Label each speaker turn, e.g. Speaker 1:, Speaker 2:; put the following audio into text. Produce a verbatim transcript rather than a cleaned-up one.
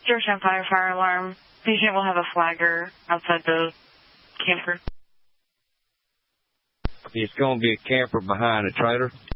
Speaker 1: Georgetown Fire, fire alarm. Patient will have a flagger outside the camper.
Speaker 2: It's going to be a camper behind a trailer.